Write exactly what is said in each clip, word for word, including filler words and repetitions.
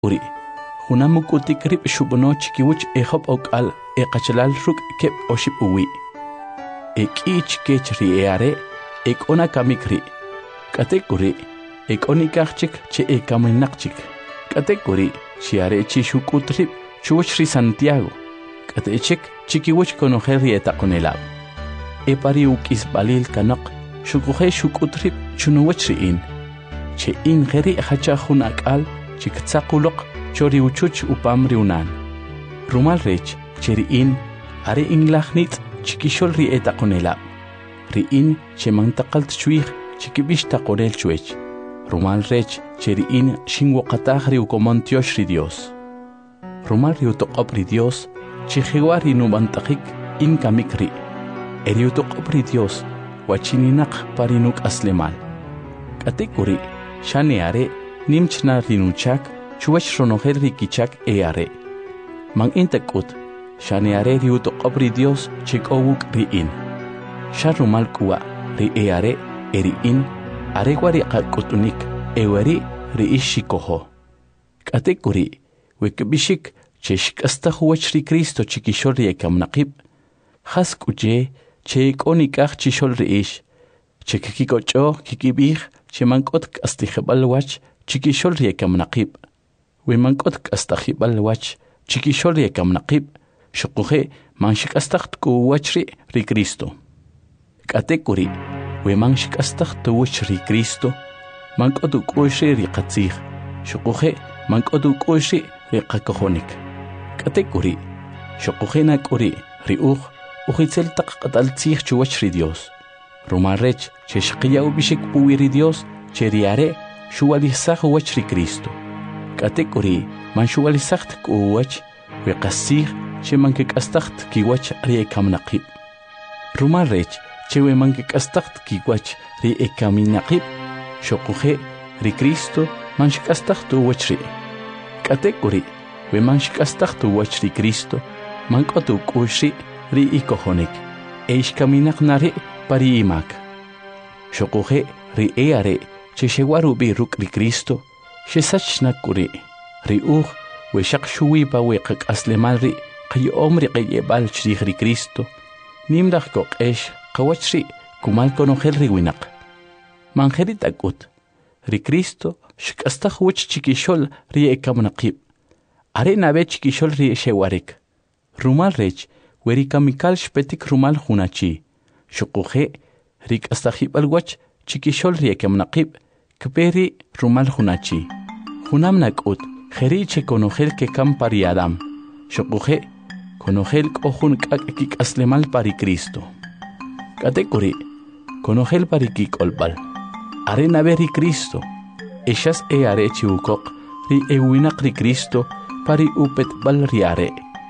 uri hunamuku tikrip shubuno chikiwuch ehop okal e qachalal ruk kep oship uwi ek ich kechri eare ek ona kamikri katekuri ek onikachik che e kaminakchik katekuri chiare chi shukutrip chuchri Santiago katechik chikiwuch konoheri etakonelab e pari ukis balil kanok shukuhe shukutrip chunuwachri in che in geri hacha hunakal chiktsakulok chori uchuch upamri unan rumal rech cheri in are inglachnit chikishol ri etakonelab ri in che mantaqalt chuig chikibish taqorel chuech rumal rech cheri in shinwaqatahri ukomontiosh ri Dios rumal ri utoqopri Dios chihiwari numantaqik in kamikri eri utoqopri Dios wachininaq parinuk aslemal katekuri shaneare nimchna rinuchak chuwach ronoher rikichak eare man intakut shaneare ri utoqopri Dios chikowuk ri in sharumal kuwa ri eare eri in aregwari qakutunik ewari ri ishikoho katekuri wekbishik cheshk astahuwach ri Cristo chikishol ri ekamnaqib khask uje cheikonikaj chishol ri ish chekikikocho kikibij chemankot astihbalwach chikishol ri ekamnaqib wemankot astahbalwach chikishol ri ekamnaqib shuquje manshik astaqtku wachri ri Cristo katekuri wemanshik astaqtuwach ri Cristo mankotu kushri ri qatzij shuquje mankotu kushri ri qakojonik katekuri shuqujena kuri ri uj ujitzel taqataltzij chuwach ri Dios rumarech cheshqiya ubishik puwi ri Dios cheriare shuwalisaj wach ri Cristo katekuri man shuwalisaj kuwach weqasij chemankik astaqt kiwach ri ekamnaqib rumarech chewe mankik astaqt kiwach ri ekaminaqib shuquje ri Cristo manshik astaqt wach ri katekuri we manshik astaqt wach ri Cristo mankotu kushri ri ikojonik eish kaminaq nari pari imak shuquje ri eare cheshewaru bi ruk ri Cristo shesachna kuri ri uj we shaqshuwi pa we qak aslemal ri qiyom ri qiyebal chri ri Cristo nimdaq qoqesh qawachri kumal konojel ri winaq manjeri takut ri Cristo shikastaj wach chikishol ri ekamnaqib are nabe chikishol ri shewarik rumal rech weri kamikal shpetik rumal hunachi shuquje rik astajibal wach chikishol ri ekamnaqib kperi rumal hunachi hunam nakut kheri che konojel ke kam pari adam shuquje konojel kohun kak aslemal pari Cristo katekuri konojel pari kikolbal are nabe ri Cristo eshas e are chiukok ri ewinaq ri Cristo pari upet bal riare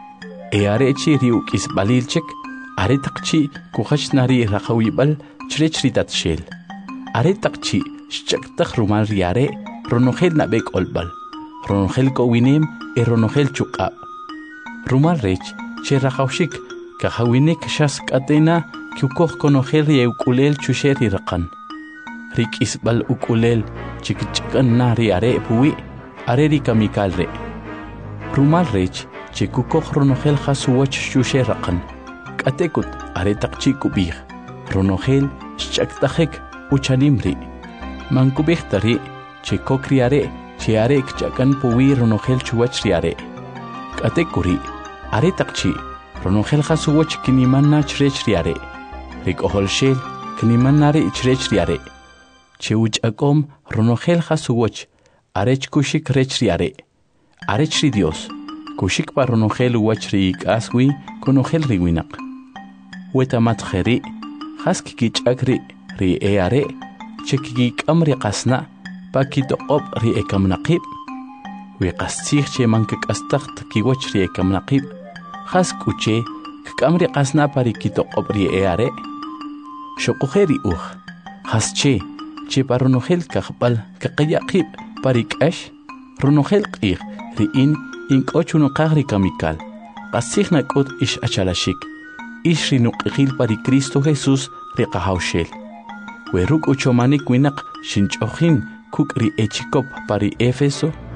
e are chi ri ukis balilchek are taqchi kukhach nari raqawi bal chrechri tatshel are taqchi shchaktaj rumal riare ronogel nabek olbal ronogel ko winem e ronogel chuqa rumal rech che raqawshik kahawinek shas katena kyukoj konogel ri ukulel chusheri raqan rikis bal ukulel chikchkan nari are puwi are ri kamikal re rumal rech chikukoj ronogel khasuwach shushe raqan katekut are taqchi kubij ronogel shchaktajek uchanimri mankubij tari chikokriare chiare kchakan puwi ronogel chuwach riare katekuri are taqchi ronogel khasuwach kinimanna chrech riare rikohol shel kinimanari chrech riare cheuch akom ronogel khasuwach arech kushik rech riare arech ri Dios kushik pa ronogel wach ri kaswi konogel ri winaq wetamat kheri khaski kichakri ri eare chekiki kamri qasna pakitoqob ri ekamnaqib wi qastig che mankik astaqt kiwach ri ekamnaqib khaskuche kamri qasna pari kitoqob ri eare shuqujeri uj khasche che pa ronogel kaqbal kaqiyaqib parik ash ronogel qig ri in inkochuno qagri kamikal qasihna kut ish achalashik ish rinuqil pari Cristo Jesus ri qahawshel we ruk uchomanik winaq shinchojin kuk ri echikop pari Efeso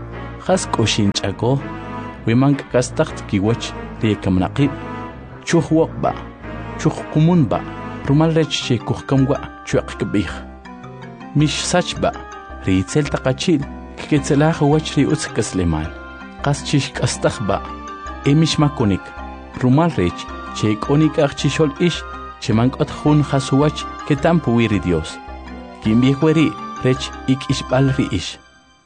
Khas k'uxin ch'ako wiman k'astacht kiwach ri kamnaqib chuj woqba chuj kumunba rumal rech che kujkamwa chuaq kbih mish sachba ri itzel taqachil kiketzelaj wach ri utz kaslemal qas chish k'astakhba emish makonik rumal rech che k'onik achchishol ish che mank'ot jun jasuwach ketampu wiri Dios kimbihweri rech ikishbal ri ish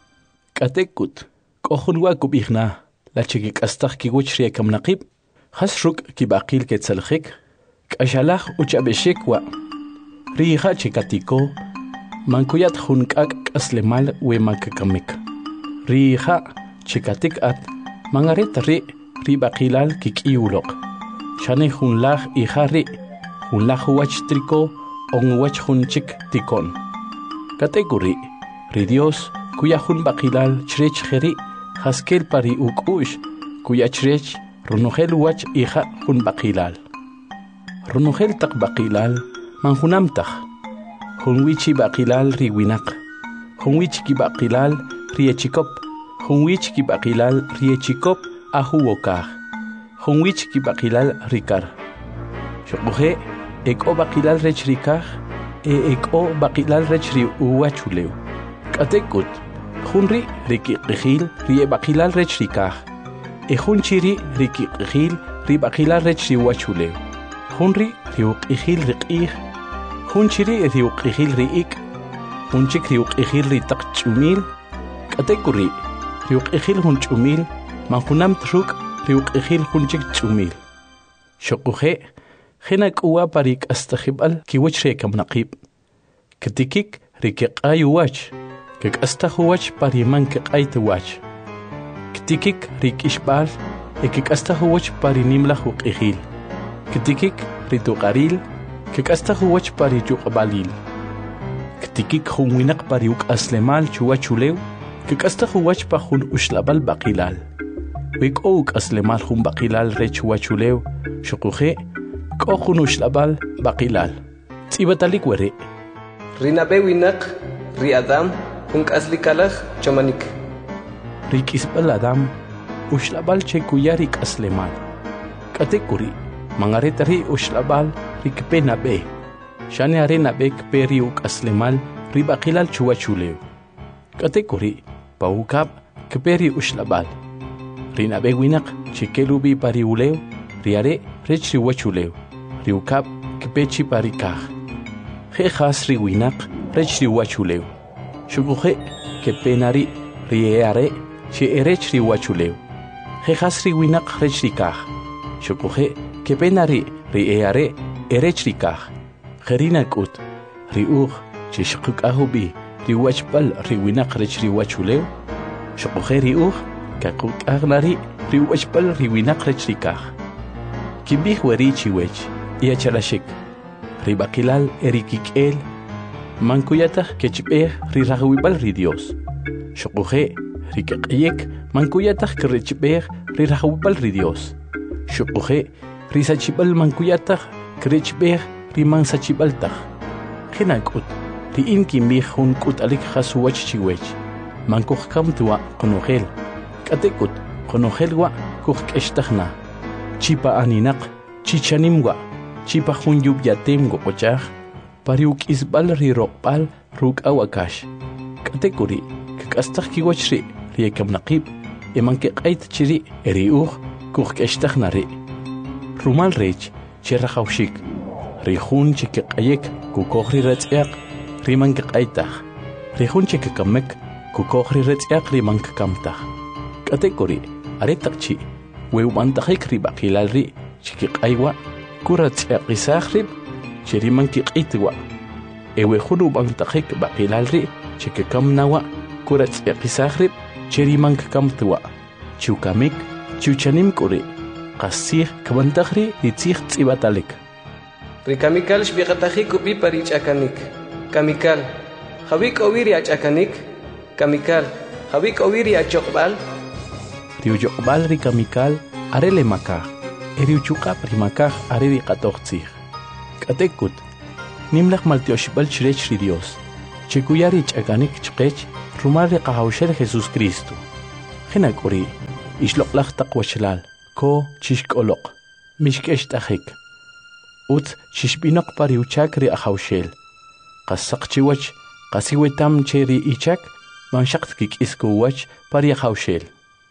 k'atekut k'ojunwa kubihna la chiki k'astaj kiwach ri kamnaqib khas ruk kibaqil ketzeljik k'axalaj uchabeshek wa ri iha chikatiko mankuyat jun k'ak k'aslemal we mankakamik ri iha chikatik at mangaret ri ri baqilal kik'iwloq shane jun laj iha ri jun laj wach triko on wach jun chik tikon katekuri ri Dios kuya jun baqilal chrech jeri haskel pari ukush kuya chrech runujel wach iha jun baqilal runujel taq baqilal manjunamtaj jun wichi baqilal ri winaq jun wichi ki baqilal ri echikop jun wichi ki baqilal ri echikop ahu wokaj jun wichi ki baqilal rikar shoquje eko baqilal rech rikaj e eko baqilal rech ri uwachulew katekut junri riki qijil ri baqilal rech rikaj e junchiri riki qijil ri baqilal rech ri wachulew junri ri qijil riqij junchiri ri qijil riik junchik ri qijil ri taqchumil katekuri ri qijil junchumil manjunam truk ri qijil junchik chumil shoquje khina kuwa parik astajibal kiwach re kamnaqib kitikik riki qayuwach kik astahuwach pariman kaqayt wach kitikik rikishbal ekik astahuwach parinimlah uqijil kitikik rituqaril kik astahuwach parijuqbalil kitikik khunwinaq pariuk aslemal chuwachulew kik astahuwach pa khun ushlabal baqilal wik ook aslemal khun baqilal re chuwachulew shuquje ko khun ushlabal baqilal tsibatalik were rinabe winaq ri adam Unk aslikalaj chamanik. Rikisbal Adam ushlabal che kuyarik aslemal. Katekuri mangaretari ushlabal rikpena be. Shane arena bek peri uk aslemal ribaqilal chuwachulew. Katekuri paukab kperi ushlabal. Rina be winak chikelubi pari ulew riare rechi wachulew. Riukab kpechi parikaj. He khas ri winak rechi wachulew. Shukuje que penari rieare che erech ri wachulew. He hasri winak rechrikaj. Shukuje que penari rieare erech rikaj. Herina kut ri ug che shukuk ahubi ri wachbal ri winak rech ri wachulew. Shukuje ri ug kakuk agnari ri wachbal ri winak rech rikaj. Kibih weri chiwech iachalashik. Ri baqilal erikik el mankuyataq kechib'ej ri rajwib'al ri Dios xuquje ri kaq'iyek mankuyataq kirechib'ej ri rajwib'al ri Dios xuquje ri sachib'al mankuyataq kirechib'ej ri mansachib'altaj qina k'ut ri in kimb'ij jun k'ut'alik jasuwach chiwech mankujkam tuwa qunujel k'atekut qunujel wa kujk'extajna chipa aninaq chichanim wa chipa jun yubyatem goqochaj pariuk isbal ri roqbal ruk awakash katekuri kikastaj kiwachri ri kamnaqib emanke qait chiri eri uj kujk'extajna ri rumal rech che rajawshik ri jun chikqayek kukoj ri ratz'yaq ri manke qaitaj ri jun chikkamek kukoj ri ratz'yaq ri manke kamtaj katekuri aretaqchi weubantajik ri baqilal ri chikqaywa kuratz'yaq isajrib cheriman kiq'itwa ewe junu bantajik baqilal ri chikakam nawa kuratz'yaqisajrib cheriman kakamtwa chukamik chuchanim k'uri qasij kabantajri ritzij tz'ibatalik rikamikal shbiqatajik upi parich'akanik kamikal jawik owiri ach'akanik kamikal jawik owiri achoqb'al riuyoqb'al rikamikal arele makaj eriuchuqap rimakaj are riqatojtzij k'atekut nimlaj maltioxib'al chirech ri Dios chikuyari ch'akanik chqech rumal ri qajawxel Jesús Cristo Genakuri, Ishloklach takwachlal, ko chishkolok, mishkesh tahik. Ut chishbinok pari uchakri ahaushel. Qasak chiwach, qasiwetam cheri ichak, manshaktkik iskuwach pari ahaushel.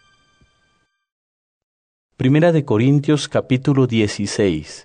Primera de Corintios capítulo dieciséis.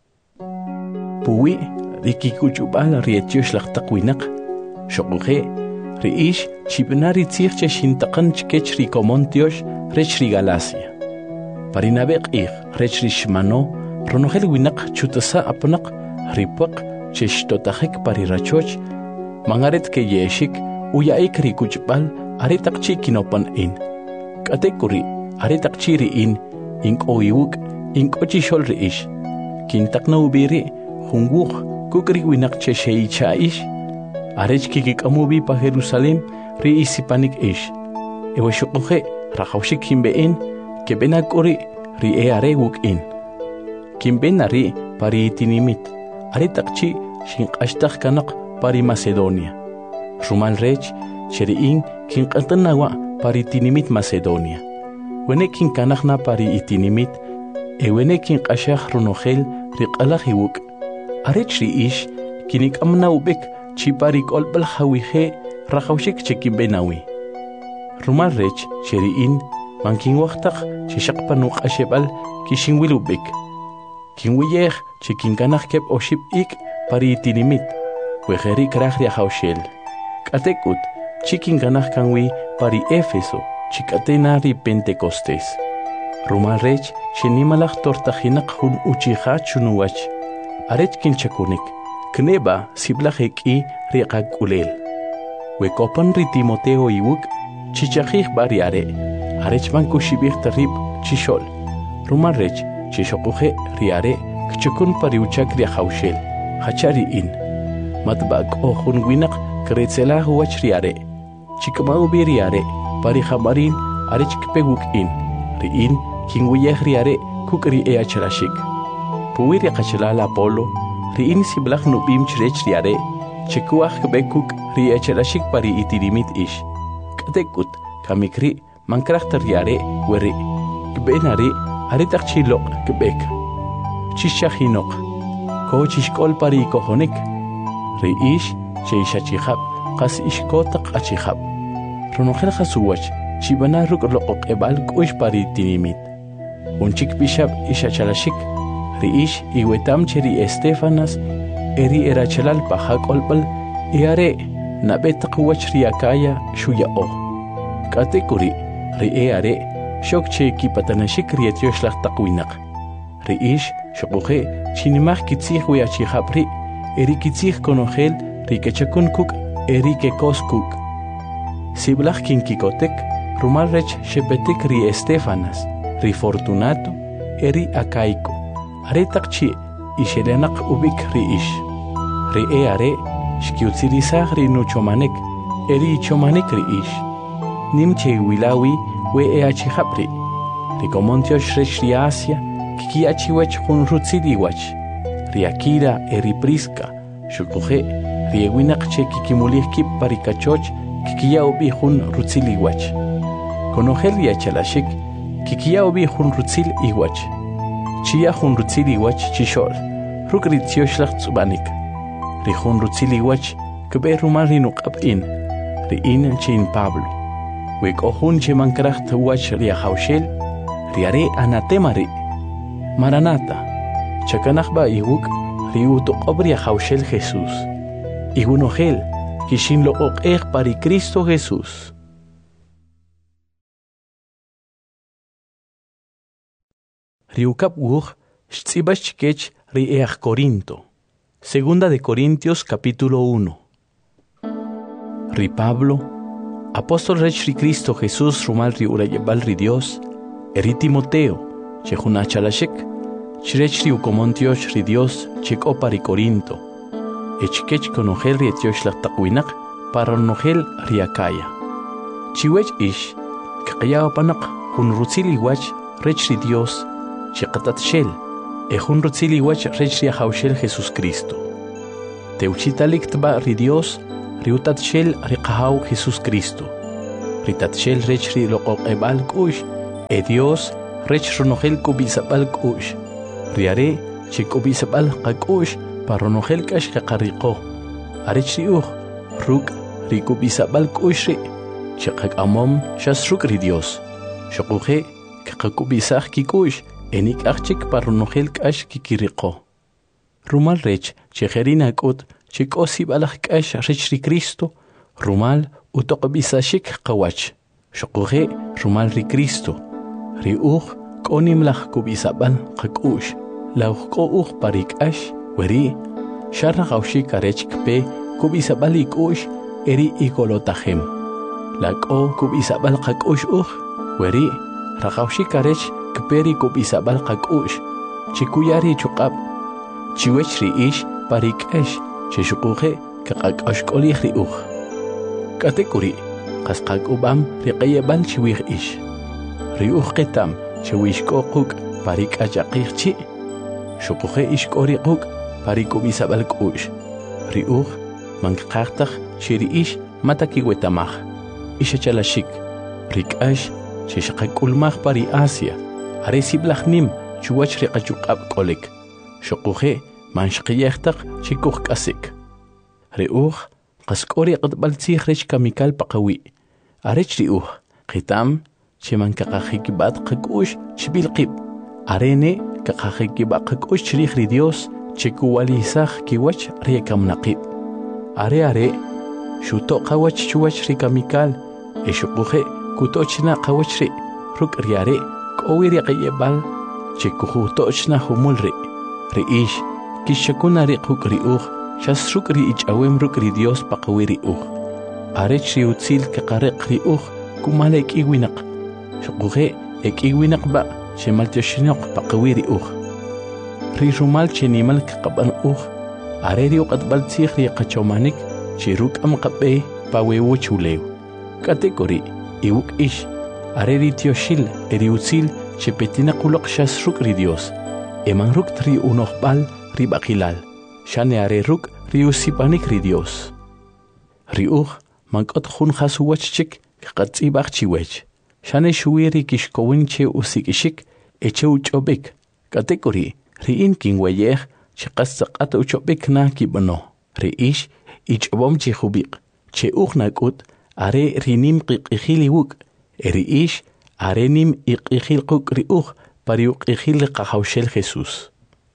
Puwi, rikikuchubal rietiosh lachtakwinak, shokuhe, riish, chibnari tzirche shintakan chkech rikomontiosh, rechri Galacia. Parinabek ich, rechri shmano, ronogel winak chutasa apanak, ripak, cheshtotahek parirachoch, mangaret ke yeshik, uyaik rikuchbal, aretak chikinopan in. Katekuri, aretak chiri in, ink oiwuk, ink ochishol riish. Kintak na ubiri, hunguk, kukri winak cheshei chaish, arech kikik amubi pa Jerusalem, riisipanik ish. Ewe shukuhe, rakawshik kimbein, kebenak uri, ri e are wuk in. Kimben ari pari itinimit, aritakchi shinkashtak kanak pari Macedonia. Rumal rech, cheriin kinkantanawa pari itinimit Macedonia. Wene kinkanak na pari itinimit, ewene kinkashak runogel riqalak hiwuk. Arech ri ish, kinik amna ubek, chiparik olbal hawihe, rakawshik chekimbenawi. Rumal rech, cheriin, mankin waktak, chishakpanuk ashebal, kishinwil ubek. Kinwiyeh, chikinkanak kep oship ik, pari itinimit, wejeri krahri ahaushel. Katekut, chikinkanak kanwi pari Efeso, chikatenari Pentecostes. Rumal rech, chenimalak tortajinak hun uchiha chunuwach. Arech kinchakunik, kneba siblahek i riqak ulel. Wekopan ri Timoteo iwuk, chichajih bari are. Arech man kushibih tarib chishol. Rumal rech, chishokuhe riare, kchukun pariuchak riahaushel. Hachari in. Matbak o hun winak kretzela huwach riare. Chikmau bi riare, pari hamarin arech kpeguk in. Riin, kingwiyeh riare, kukri ea chalashik. Puwiri qachalal Apolo, riin siblak nubim chrech riare, chikuach kbekuk ri echalashik pari itirimit ish. Katekut, kamikri, mankrachta riare, weri. Kbenari, aritak chilok kbek. Chishahinok, ko chishkol pari kohonik. Ri ish, cheishachihab, kas ishkotak achihab. Ronogel khasuwach, chibana ruk loqok ebal kuish pari itinimit. Unchik bishab ishachalashik, riish iwetam cheri Estefanas, eri erachalal pahak olpal, eare nabetak wach riakaya shuya o. Katekuri, ri eare, shok che kipatanashik rietioshlah takwinak. Riish, shokuhe, chinimach kitzih weachihapri, eri kitzih konogel, rikechakun kuk, eri kekos kuk. Siblach kinkikotek, rumal rech shepetik ri Estefanas, ri Fortunato, eri Akaico. Aretak chi ishelenak ubik ri ish. Ri e are, shkiutzirisag ri nuchomanek, eri chomanek ri ish. Nimche wilawi we e achihapri. Ri komontiosh rech ri Asia, kiki achiwach hun rutziliwach. Ri Akira eri Priska, shukuhe, ri ewinak che kikimulih kip parikachoch, kikiya ubi hun rutziliwach. Konogel ri achalashik, kikiya ubi hun rutzil iwach. Chia hun rutzili wach chishol, ruk ritzioshlag tzubanik. Ri hun rutzili wach, kbe rumal rinukab in, ri in chin Pablo. Wek ohun che mankracht wach ri ahaushel, ri are anatemari. Maranata, chakanachba iwuk, ri utoqab ri ahaushel Jesús. Igunogel, kishin lo ok pari Cristo Jesús. Riukap wuch, shtzibach kech riech Corinto. Segunda de Corintios capítulo uno. Ri Pablo, apóstol rech ri Cristo Jesús rumal ri urayebal ri Dios, eri Timoteo, chehuna chalashek, chrech ri ukomontiosh ri Dios, chekopa ri Corinto, echkech konogel ri etiosh la takwinak, para nogel ri Akaya. Chiwech ish, kakaya panak, hun rutzili wach, rech ri Dios, chiqatat shel, ejun rutzili wach rech ri ahaushel Jesus Cristo. Teuchitalik tba ri Dios, riutat shel ri qahau Jesus Cristo. ritatshel rech ri loqoqebal kush e Dios rech ronojel kubisabal kush riare chikubisabal qakush paronojel kash qaqariqo arech riuj ruk rikubisabal kush ri chaqaq amom shas ruk ri Dios shoquje qaqubisaj kikush enik archik paronojel kash kikiriqo rumal rech chejerina kut chikosi balaj kash rech ri Cristo rumal utoqbisashik qawach shoquje rumal ri Cristo ri uj konim laj kubisabal qakush laj ko uj parikash weri sharra gawshi karech kpe kubisabal ikush eri ikolotajem la ko kubisabal qakush uj weri ragawshi karech kperi kubisabal qakush chikuyari chuqab chiwech ri ish parikash chishukuje kaqakash kolih ri uj katekuri qasqak ubam riqayebal chiwih ish ri uj qitam chiwish ko quk parikachaqihchi shukuje ish kori quk parikubisabal kush ri uj manqaqtaq chiri ish matakiwetamaj ishachalashik rikash chishaqakulmaj pari Asia are siblajnim chuwach riqachuqab kolik shukuje manshqiyaqtaq chikuj kasik ri uj qaskori qatbal tsij rech kamikal paqawi arech ri uj qitam chiman kaqajikibat qakush chibilqib arene kaqajikibat qakush chirij ri Dios chikuwalisaj kiwach riyakamnaqib are are shuto qawach chuwach ri kamikal eshukuje kutochna qawach ri ruk riare kowiri qayebal chikujutochna humul ri ri ish kishakuna ri quk ri uj shas ruk ri ichawem ruk ri Dios paqawi ri uj arech ri utzil kaqareq ri uj kumala ikiwinaq shukuje ikiwinaq ba shemaltioshinoq paqawi ri uj ri rumal chenimal kaqaban uj are ri uqatbal tsij ri qachomanik chi ruk am qabe pawewu chulew katekori iuk ish are ri tioshil eri utzil chepetina qulaq shas ruk ri Dios eman ruk tri unoqbal ri baqilal shane are ruk ri usipanik ri Dios ri uj mankot jun jasuwach chik qatzibaq chiwech shane shuwiri kishkowin che usikishik eche uchobik katekori ri in kinweyej chiqasaqat uchobik na kibano ri ish ichobom chijubiq che uj nakut are rinim qiqijil iwuk eri ish are nim iqijil quk ri uj pari uqijil qahawshel Jesús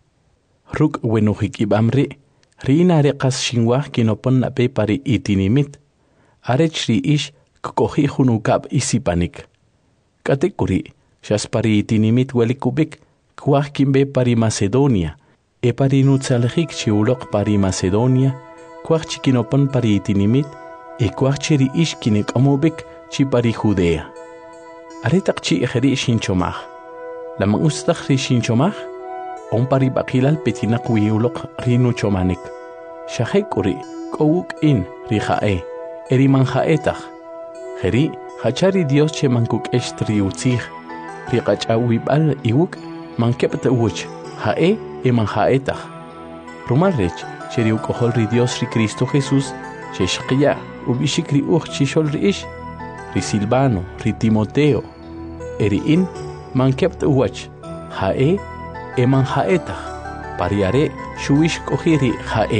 ruk wenujikibamri rina are qas shinwaj kinopon nape pari itinimit arech ri ish kkoji junukab isipanik katekuri shas pari itinimit welikubik kwaj kimbe pari Macedonia e pari nutzaljik chiuloq pari Macedonia kwaj chikinopon pari itinimit e kwaj chiri ish kinekamubik chi pari Judea aretaq chi ejeri shinchomaj lamang ustaj ri shinchomaj on pari baqilal petinaq wiuloq ri nuchomanik shajekuri kowuk in ri jae eri man jaetaj jeri hachari Dios che mankuk eshtri utzij ri qachawibal iwuk mankepta uch jae e man jaetaj rumal rech cheri ukohol ri Dios ri Cristo Jesús che shqiya ubishik ri uj chishol ri ish ri Silvano ri Timoteo eri in mankepta uch jae eman jaetaj pariare shuish kohiri jae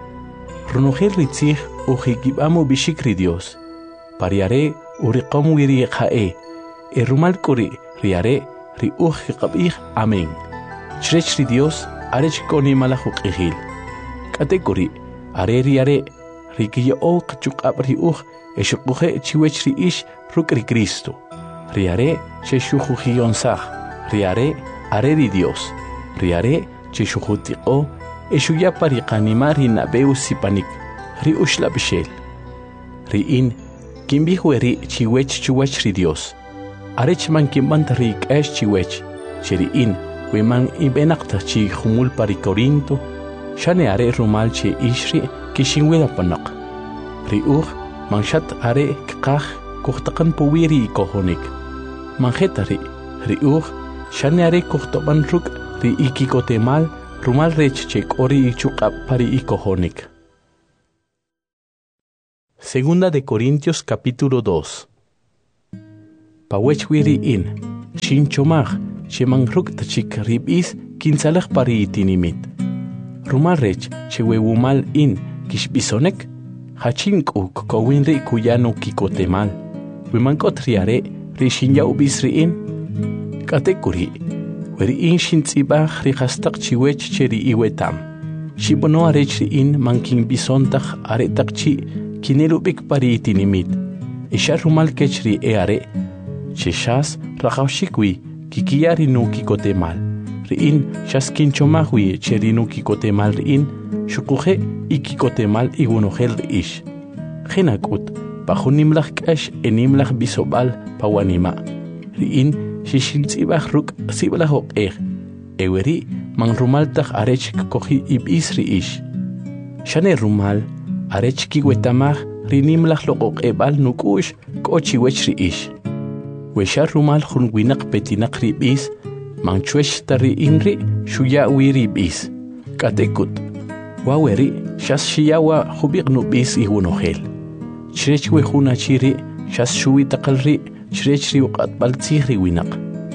runojel ri tzij ujikibamo bishik ri Dios pariare uriqom wiri jae e rumal kuri riare ri uj qabih amen chrech ri Dios arech koni malajuk ijil katekuri are riare ri kiyo qchuqab ri uj eshukuje chiwech ri ish ruk ri Cristo riare cheshujujionsaj riare are ri Dios riare cheshujutiqo eshuya pariqanimar hinabeu sipanik ri ushla bishel ri in kimbihueri chiwech chuwech ri Dios arech man kimbant ri k'ex chiwech chiri in weman ibenaqta chi jumul pari Corinto shane are rumal chi ishri kishinwela panaq ri uj manshat are kqaj kuhtaqan puwiri kohonik manjetari ri uj shane are kuhtoban ruk ri ikikotemal rumal rech che kori ichuqab pari ikohonik. Segunda de Corintios capítulo dos. pawech wiri in, shinchomach, shemangruk tachik ribis, kinsalach pari itinimit. Rumalrech, chewewumal in, kishbisonek, hachinku kowinri kuyano kikotemal. Wimankot riare, rishinya ubisri in. Katekuri, weri in shintzibach rihastak chiwech cheri iwetam. Shibono arechri in mankin bisontach aretakchi, kinelubik pari itinimit. Isha rumal kechri eare, cheshas rajawshikwi, kikiyari no kikotemal. Riin shaskinchomahwi cheri no kikotemal riin, shukuje ikikotemal igunohel riish. Genakut, pajunimlach kash enimlach bisobal pawanima. Riin shishintzibach ruk siblahok er. Eweri man rumaltach arech kohi ibis riish. Shane rumal arech kiwetamach rinimlach lokok ebal nukush kochi wech riish. Weshar rumal junwinak petinak ribis, manchwesh tari inri shuya wiribis. Katekut, waweri shas shiyawa hubik nubis ihunohel. Chrechwe hunachiri shas shuwi takalri chrechri uqatbal tzihri winak.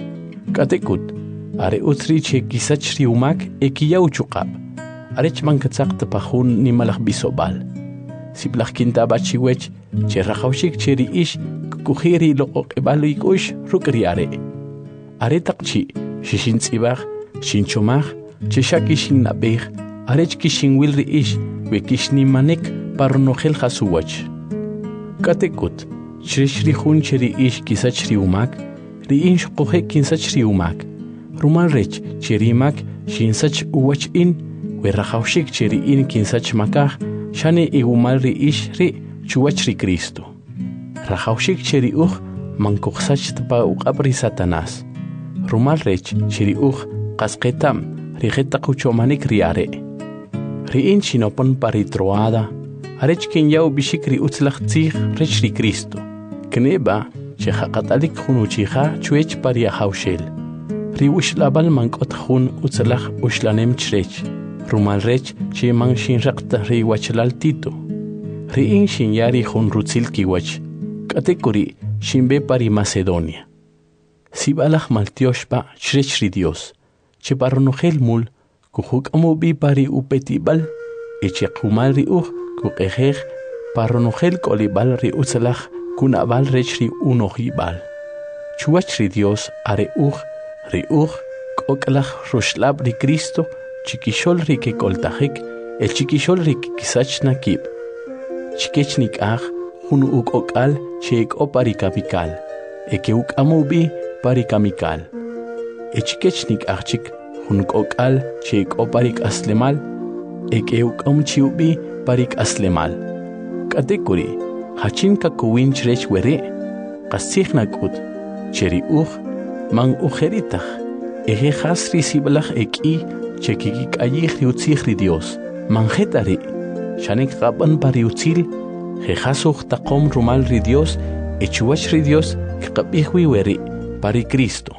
Katekut, are utri che kisachri umak ekiyaw chukab. Arech mankatzak tapahun nimalach bisobal. Siblach kintabachiwech che rajawshik cheri ish kuhiri lokok ebaluikush rukriare. Are takchi, shishintzibach, shinchomach, cheshakishin nabech, arech kishin wilri ish, wekishni manek parnohel hasuwach. Katekut, chreshri hun cheri ish kisachri umak, riinsh kohe kinsachri umak. Rumalrech cherimak shinsach uwach in, werrajawshik cheri in kinsach makach, shane igumalri ish ri chuwachri Cristo. Rajawshik cheri uch mankuchsach tpa uqabri Satanás. Rumalrech cheri uch qasqetam rijeta kuchomanik riare. Riin chinopon paritroada, arech kinyaw bishikri utzlach tzich rechri Cristo. Kneba chehaqatalik junuchicha chuech pariahawshel. Riwish labal mankot jun utzlach ushlanem chrech. Rumalrech che man shinraqta riwachlal tito. Riin shinyari jun rutzil kiwach. Katekuri shimbe pari Macedonia. Sibalach maltioshpa chrechri Dios. Che parnohel mul kuhuk amubi pari upetibal. Eche kumal ri uch kukejej parnohel kolibal ri utzlach kunabal rechri unohibal. Chuachri Dios are uch ri uch koklach rushlab ri Cristo chiquishol ri que coltajek el chiquishol ri que kisachna kib. Chikechnik aj jun uk okal chek o parikamikal. Eke uk amubi parikamikal. E chikechnik ajchik jun okal chek o parik aslemal. Eke uk amchiubi parik aslemal. Katekuri hachin kakuwin chrech were. Qasichnak ut cheri uch man ujeritach. Eje hasri siblach eki chekikik ayihri utzihri Dios. Manjetari. Shanek raban pariutzil. Jejasuch taqom rumal ri Dios. Echuach ri Dios. Kqabihwi weri. Pari Cristo.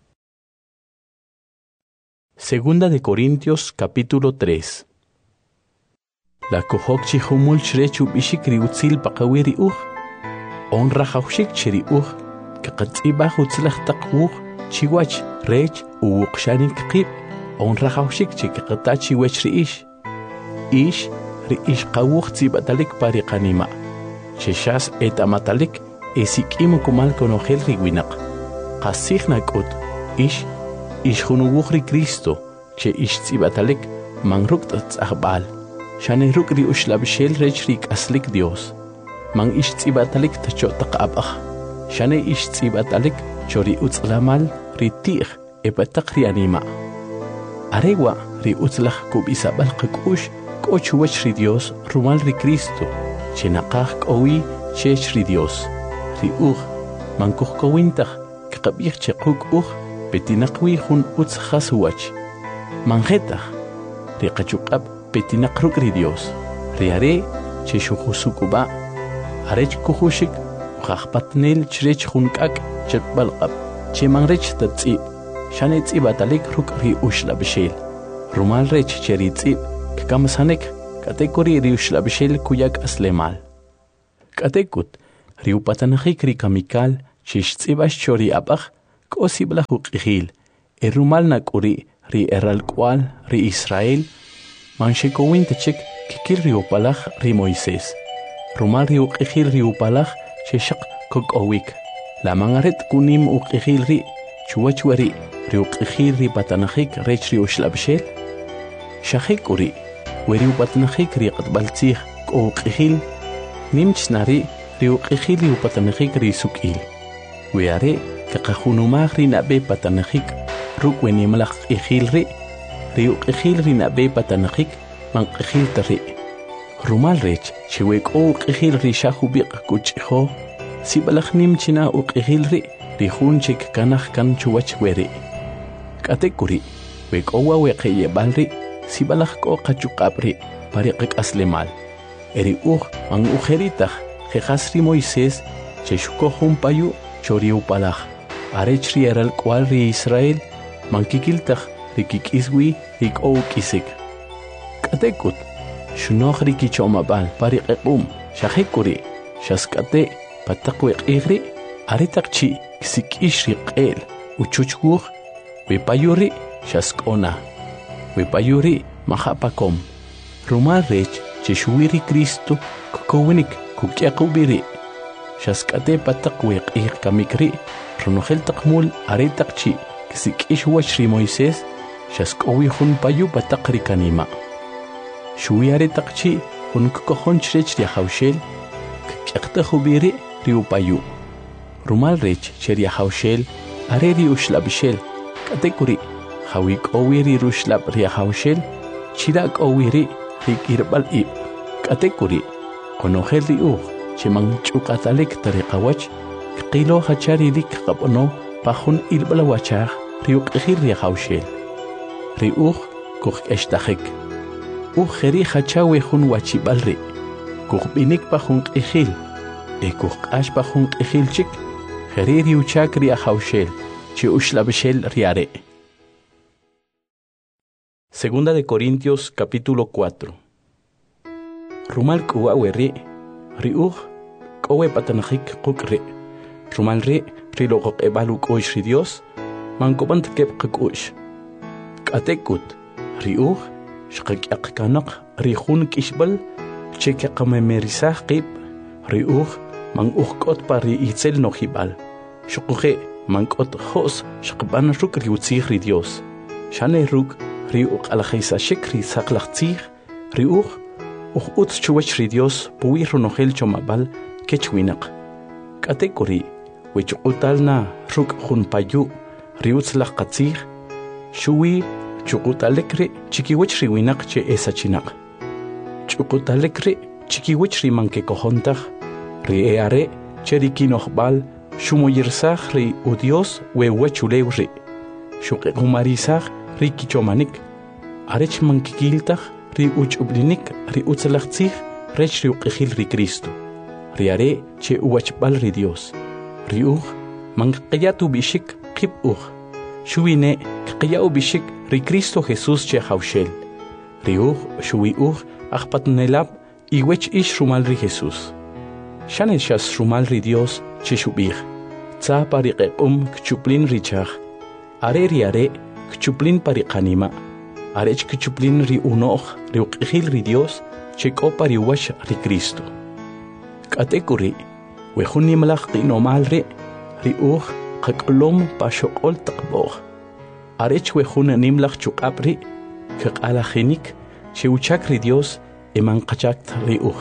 Segunda de Corintios capítulo tres. La kohok chihumul chrechu bishikri utzil paqawiri uch. Honra jaushik cheri uch. Kaqatzibah utzilach taqwuch. Chiwach rech uwuqshanik qib. Honra jaushik chikaqatachi wech ri ish. Ish ri ish qawuch tzibatalik pariqanima. Cheshas etamatalik esikim kumal konohel ri winak. Qasihnak ut. Ish ish junuwuch ri Cristo. Che ish tzibatalik manruk tzahbal. Shane ruk ri ushlabshel rech rik aslik Dios. Man ish tzibatalik tacho taqabach. Shane ish tzibatalik chori utzlamal ri tih epatak ri anima. Arewa ri utzlach kubisabal qakush koch wech ri Dios rumal ri Cristo. Chenaqaj kowi chech ri Dios. Ri uch mankuj kowintach kqabih chekuk uch petinaqwi jun utz khaswach. Manjetach ri qachuqab petinaqruk ri Dios. Ri are che shujusukuba arech kujushik qaqpatnel chrech junkak chetbalqab che manrech tatsi shane tsibatalik ruk ri ushlabshel rumal rech cheri tsib kamsanek katekuri ri ushlabshel kuyak aslemal katekut ri upatanajik ri kamikal chishtsibash chori abach kosibla huqihil erumal nakuri ri eralqual ri Israel manshekowin techik kikil ri upalach ri Moisés rumal ri uqihil ri upalach cheshaq kokowik la mangaret kunim uqihil ri chuwachwari ri uqihil ri patanajik rech ri ushlabshel shahikuri weri upatanajik ri qatbaltzih uqihil nimchnari ri uqihil ri upatanajik ri sukil weare kaqahunumag ri nabe patanajik rukweni malaq ihil ri ri uqihil ri nabe patanajik manqihil tari rumal rech chiwek uqihil ri shahubiq kuchho sibalaq nimchina uqihil ri ri hunchik kanaj kan chuwach weri katekuri wek owa weqeye balri sibalaq ko qachuqabri pariqik aslemal eri uj man ujeritach jejasri Moisés cheshuko humpayu choriu palaj arechri eral cual ri Israel man kikiltach ri kikiswi rik ou kisik katekut shunoj ri kichomabal pariqequm shahikuri shaskate patakwe qigri aritakchi kisikish ri qel uchuchguj wipayuri shaskona wipayuri mahapakom rumal rech cheshuiri Cristo kukowinik kukyaqubiri shaskate patakwe qig kamikri runojel taqmul aritakchi kisikish wachri Moisés shaskowi hun payu patakri kanima shui aritakchi hun kukohon chrech ri hawshel kyaqtajubiri ri upayu rumal rech cheria hawshel are ri ushlabshel katekuri hawik owiri rushlab ri hawshel chirak owiri ri kirbal ib katekuri konojel ri uj chimang chukatalik tariqawach qilo hachari lik qabono pajun ilbala wachaj ri uqihil ri hawshel ri uj kuj eshtajik uj jeri hachawe jun wachibalri kuj binik pajun qihil e kuj q'ax pajun qihil chik jeri ri uchak ri hawshel chi ushlabshel riare. Segunda de Corintios capítulo cuatro. Rumal kuwa weri ri uj kowe patanajik kukri rumal ri ri loqoq ebalu koish ri Dios mankobant kep kukush katekut ri uj shqakyaq kanaq ri jun kishbal cheke qamemerisaj qib ri uj man uj kot pa ri itzel nojibal shuquje man kot jos shqban ruk ri utzij ri Dios shane ruk ri uq alajisa shikri saqlaqtzij ri uj uj utz chuwach ri Dios puwi runojel chomabal kechwinaq katekuri wichuqutalna ruk jun payu ri utzlaq qatzij shuwi chuqutalekri chikiwich ri winaq che esachinaq chuqutalekri chikiwich ri mankekojontaj ri eare che ri kinojbal shumoyirsaj ri u Dios wewechulew ri shuqequmarisaj ri kichomanik arech mankikiltaj ri uch'ublinik ri utzlaqtzij rech ri uqihil ri Cristo ri are che uwachbal ri Dios ri uj manqiyatu bishik qib uj shuwine qiyau bishik ri Cristo Jesús che hawshel ri uj shuwi uj ajpatnelab iwech ish rumal ri Jesús shane shas rumal ri Dios che shubij tza pariqequm kchuplin ri chaj are ri are kchuplin pariqanima arech kchuplin ri unoj ri uqihil ri Dios che kopa ri wash ri Cristo katekuri wejun nimlaq qinomal ri ri uj qaqlom pashoqol taqboj arech wejun nimlaq chuqab ri qalajinik che uchak ri Dios eman qachakt ri uj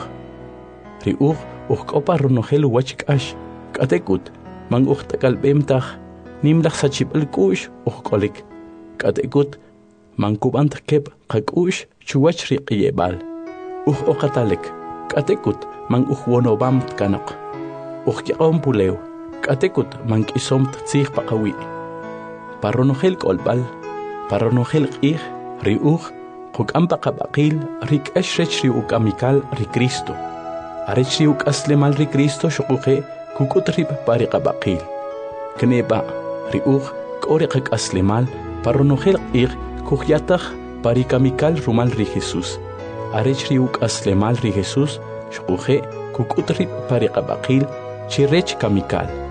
ri uj uj kopa runojel wach k'ax katekut man uj takalbemtaj nimlaq sachib'al k'u'x uj k'olik katekut man kub'ant kep qak'u'x chuwach ri q'iyeb'al uj oqatalek katekut man uj wonobamt kanaq uj yaqom pulew katekut man k'isomt tzij paqawi parronojel k'olb'al parronojel q'ij ri uj quk'am paqab'aqil ri k'ax rech ri uk'amikal ri Cristo arech ri uk'aslemal ri Cristo xuquje kuk'ut ri pariqab'aqil kneba ri uj k'o ri qak'aslemal parronojel q'ij kujyataj parikamikal rumal ri Jesús arech ri uk'aslemal ri Jesús xuquje kuk'ut ri pariqab'aqil chi rech kamikal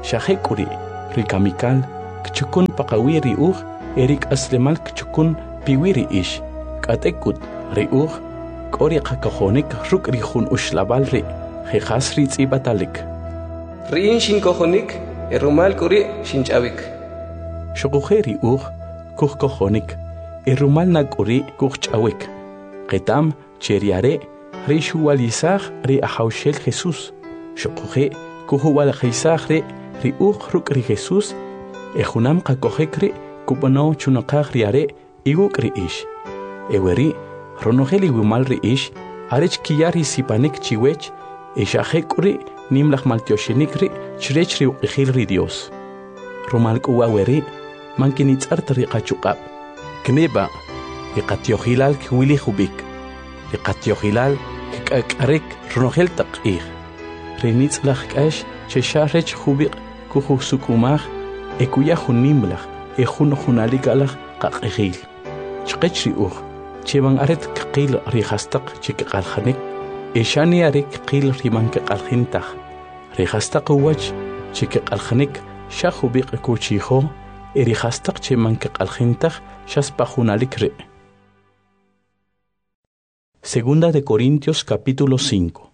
Shahekuri, rikamikal, kchukun pakawi riuj, erik aslemal kchukun piwiri ish, katekut, riuj, kori kakahonik ruk rihun ushlabal ri, jejas ritz ibatalik. Riin shin kohonik, erumal kuri shinchawik. Shokuje riuj, kuj kohonik, erumal nakuri kuj chawik. Ketam, cheriare, rishuwalizaj ri ahaushel Jesús. Shokuje, kuhuwal jaisaj ri, riuj ruk ri Jesús, ejunam kakojekri, kubano chunakaj riare, iguk ri ish. Eweri, ronogeli wimal ri ish, arech kiyari sipanik chiwech, eshajekuri, nimlaj maltioshenikri, chrech ri uqijil ri Dios. Rumalk uwaweri, mankinitzart ri kachukab. Kneba, iqatiohilal kwili hubik. Iqatiohilal, kikakarek, ronogel taqih. Renitzlaj kash, chesharech hubik, kuhu sukumaj, ekuya junimlaj, ejun junalikalaj qaqijil. Chqech ri uj, cheban aret kqil ri hastaq chikqaljanik, eshani arek qil riman kqaljintaj. Ri hastaq uwach chikqaljanik, shahubik kuchijo, eri hastaq cheman kqaljintaj, shaspa junalik ri. Segunda de Corintios capítulo cinco.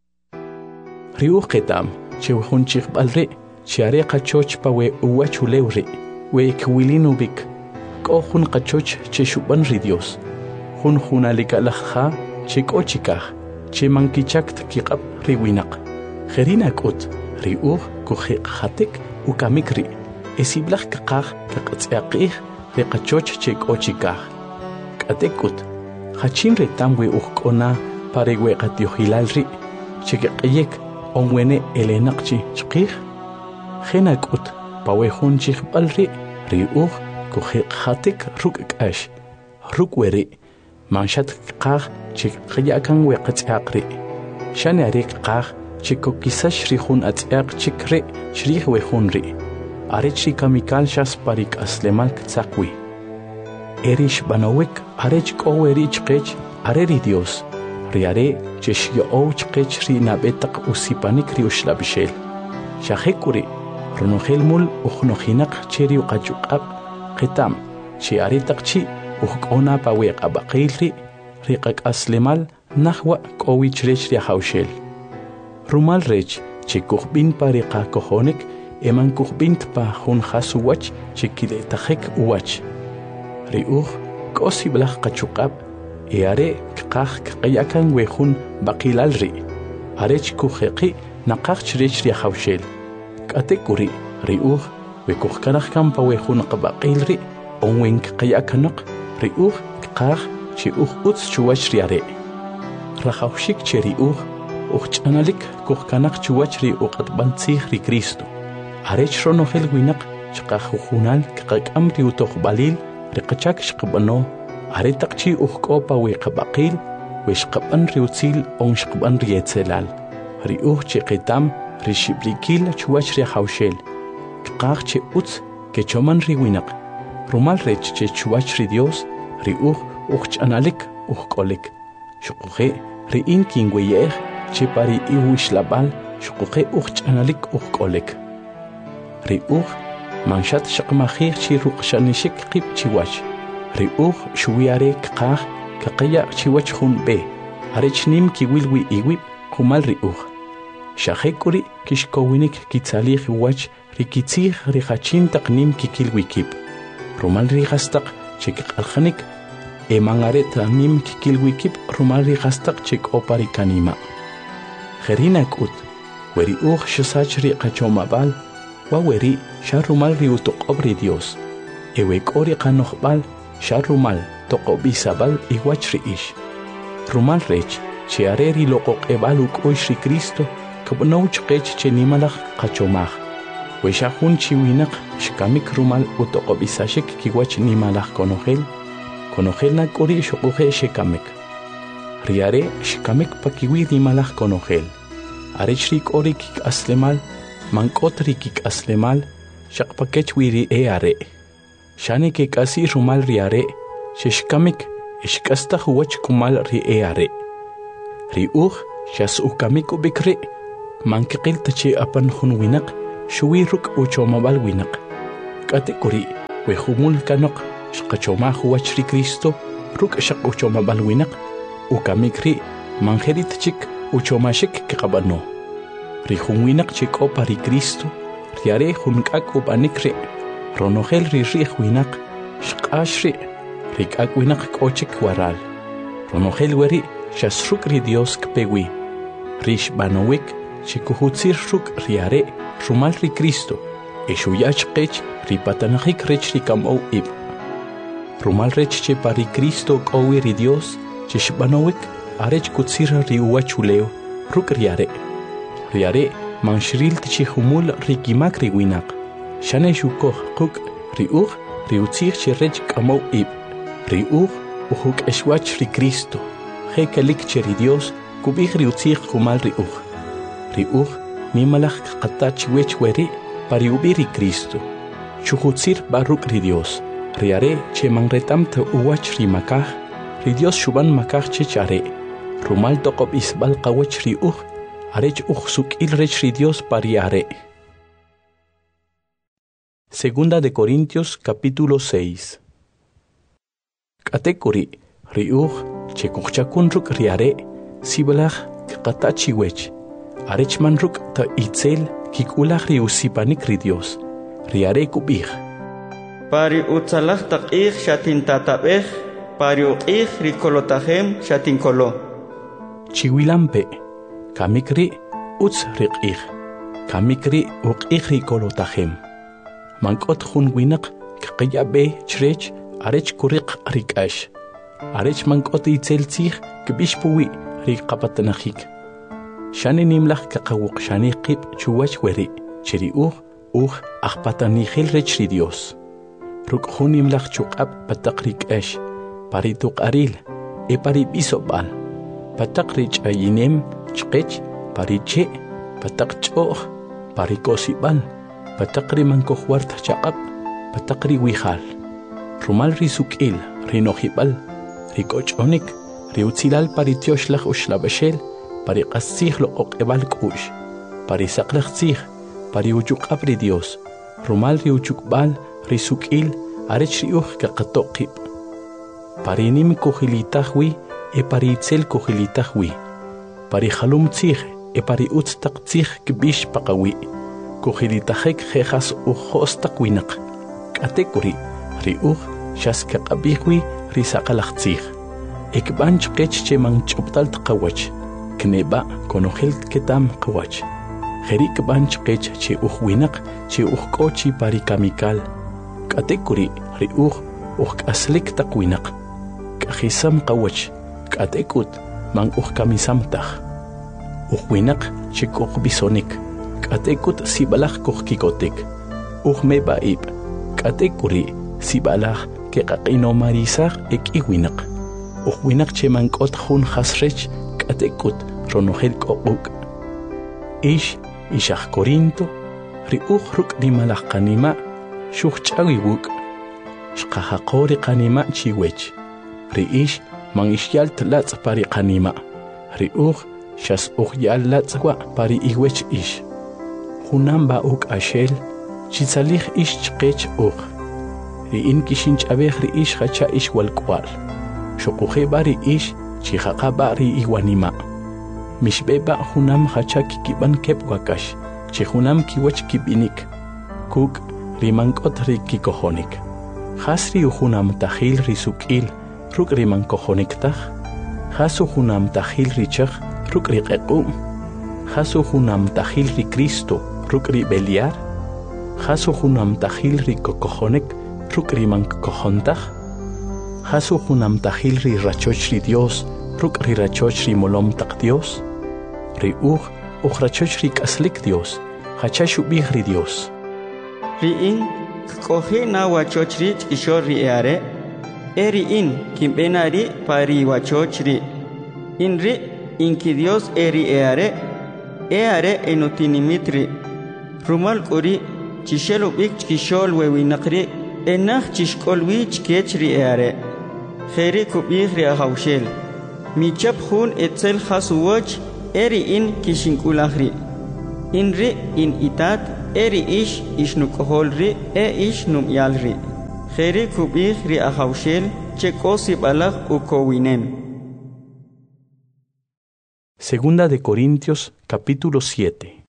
Riuj ketam, chewjun chikbalri, chiare qachoch pa we uwachulewri, we kwilin ko jun qachoch che shuban ri Dios. Jun junalikalajja che kochikaj, che mankichakt kiqab ri winaq. Jerina kut, riuj kujiqjatik ukamikri, esiblaj kaqaj kaqatz'aqij ri qachoch che kochikaj. Katekut, hachin retam we ujkona pare we qatiohilal ri, che qiyek onwene elenaqchi chqij. Jenakut, pawejun chikbalri, riuj kujiqjatik ruk k'ash, ruk weri, manshat qaj chik qiyakan we qatz'aqri. Shani arik qaj chiko kisash rijun atz'aq chikri shrij wejun ri. Arech rikamikal shas parik aslemal ktzaqwi. Erish banawik arech k'oweri chqech areri Dios. Riare cheshyo'ow chqech ri nabetaq usipanik ri ushlabishel. Shajekuri, ronogel mul ujnojinaq cheri uqachuqab, qitam, chi aritaq chi ujk'ona pa we qabaqil ri, riqak aslemal nahwa k'owi chrech ri ahawshel. Rumal rech, chi kujbin pa riqa kojonik, eman kujbint pa jun jas uwach, chi kiletajek uwach. Riuj, k'osi blaj qachuqab, e are kqaj kqayakan we jun baqilal ri. Arech kujeqi naqaj chrech ri ahawshel. Katekuri, riuj, we kujkanajkan pa we jun qabaqil ri, onwen kqayakanaq, riuj kqaj chi uj utz chuwach ri are. Rajawshik che riuj, ujch'analik kujkanaq chuwach ri uqatbantzij ri Cristo. Arech ronogel winaq chqaj ujunal kqak'am ri utojbalil ri qachak shqbano, aretaq chi ujk'o pa we qabaqil, we shqaban ri utzil on shqaban ri etzelal. Riuj chi qitam ri shibrikil chuwach ri hawshel. Kqaj che utz ke choman ri winaq. Rumal rech che chuwach ri Dios, riuj ujch'analik ujk'olik. Shuquje ri in kinweyej che pari iwishlabal shuquje ujch'analik ujk'olik. Riuj manshat shaqmajij chi ruqshanishik qib chiwach. Riuj shuwiare kqaj kaqaya chiwach jun be. Arech nim kiwilwi iwib kumal riuj. Shajekuri kishkowinik kitzalij wach rikitzij rijachin taqnim kikilwi kib. Rumal rijastaq chikqaljanik, emangaret nim kikilwi kib rumal rijastaq chik oparikanima. Jerina kut, weri uj shasach ri qachomabal, wa weri sharumal ri utoqobri Dios. Ewe kori qanojbal, sharumal toqobisabal iwach ri ish. Rumal rech, chiare ri loqoqebal uqoish ri Cristo, kabno chqech che nimalaj qachomaj. Weshajun chiwinaq shkamik rumal utoqobisashik kiwach nimalaj konogel, konogel na kori shuquje shekamik. Riare shkamik pakiwi nimalaj konogel. Arech ri kori kik aslemal, mankot ri kik aslemal, shaqpakech wiri e are. Shani ke kasi rumal riare, sheshkamik ishkastaj wach kumal ri e are. Riuj shas ukamik ubikri, mankikil tachi apan jun winaq, shuwi ruk uchomabal winaq k'ate kuri wejumul kanok shqachoma huwach ri Cristo ruk shaq uchomabal winaq ukamikri manjerit chik uchomashik kaqabano ri jun winaq chik opa ri Cristo riare junk'ak upanikri ronojel ri riq winaq shq'ashri ri k'ak winaq k'ochik waral ronojel weri xasruk ri Dios kpewi rish banowik chikuhutzir ruk riare rumal ri Cristo exuyach qech ri patanajik rech ri kam'ow ib rumal rech che pari Cristo k'owi ri Dios chishbanowik arech kutzir ri uwachuleo ruk riare riare manshiril tichihumul ri kimak ri winaq shane shukoj quk ri uj ri utzir che rech k'amow ib ri uj ujuk eshwach ri Cristo hekelik che ri Dios kubij ri utzir kumal ri uj ri uj mimalaj qatach wech weri pari ubi ri Cristo chujutzir baruk ri Dios riare che manretam ta uwach ri makaj ri Dios shuban makaj che chare rumal toqob isbal qawach ri uj arech uj suk'il rech ri Dios pariare. Segunda de Corintios capítulo seis. Katekuri ri uj che kuchakun ruk riare sibalaj qatachi wech arech man ruk ta itzel kikulaj ri usipanik ri Dios riare kubij pari utzalaj taqij shatin tatabej pari uqij ri kolotajem shatin kolo chiwilampe kamikri utz riqij kamikri uqij ri kolotajem mankot jun winaq qqiyabe chrech arech kuriq rik'ash arech mankot itzel tzij kbishpuwi ri qapatanajik shani nimlaj kaqawuq shani qib chuwach weri chiri uj uj ajpatanijil rech ri Dios ruk jun nimlaj chuq'ab pataq rik'ash pari tuq'aril e pari b'isob'al pataq ri ch'ayinem chqech pari che' pataq ch'o'j pari kosib'al pataq ri mankojwart chaq'ab pataq ri wijal rumal ri suk'il ri nojib'al ri k'och'onik ri utzilal pari tyoxlaj uxlab'exel pari q'atzij loq'oq'eb'al k'u'x pari saqlaj tzij pari uchuq'ab ri Dios rumal ri uchukb'al ri suk'il arech ri uj qaqatoqib pari nim kujilitaj wi e pari itzel kujilitaj wi pari jalum tzij e pari utz taq tzij kb'ix paqawi kujilitajek jejas ujos taq winaq k'atekuri ri uj xas kaq'ab'ij wi ri saqalaj tzij ekb'an chqech che manch'ubtal tqawach kneba konojel ketam qawach jerik kb'an chqech che uj winaq che uj k'o chi pari kamikal k'atekuri ri uj uj k'aslik taq winaq k'ajisam qawach k'atekut man uj kamisam taj uj winaq che k'uj bisonik k'atekut sib'alaj kuj kikotik uj meba ib k'atekuri sib'alaj keqaq'inomarisaj ek'i winaq uj winaq che man k'ot jun jasrech k'atekut ronojel k'oq'uk ix ixaj Corinto ri uj ruk' ri malaj qanima' xuj ch'awi wuk' xqajaqo ri qanima' chiwech ri ix man ixyal tlatz' pari qanima' ri uj xas uj yal latz' wa' pari iwech ix junam ba uk axel chitzalij ix chqech uj ri in kixinch'abej ri ix jacha' ix walk'wal xuquje ba ri ix chijaqa ba ri iwanima' mixb'e ba junam jacha' kikib'an keb' wakax chi junam kiwach kib'inik kuk' ri mank'ot ri kikojonik jas ri ujunam tajil ri suk'il ruk' ri mankojonik taj jas ujunam tajil ri chaj ruk' ri q'eq'um jas ujunam tajil ri Cristo ruk' ri b'elyar jas ujunam tajil ri kokojonik ruk' ri mankojon taj jas ujunam tajil ri rachoch ri Dios ruk' ri rachoch ri molom taq Dios ri uj uj rachoch ri k'aslik Dios jacha xub'ij ri Dios ri in k'oji na wachoch ri ch'ixol ri eare e ri in kinb'ena ri pari wachoch ri in ri inki Dios e ri eare eare enotinimit ri rumal k'uri chixel ub'ik ch'ixol wewinaq ri enaj chixk'ol wi chkech ri eare jeri kub'ij ri ajawxel michap jun etzel jas uwoch eri in kishink'ulaj ri in ri in itat eri ish ish nukohol ri e ish num yal ri. Kheri kubih ri ahawshel che kosi balak ukowinem. Segunda de Corintios capítulo siete.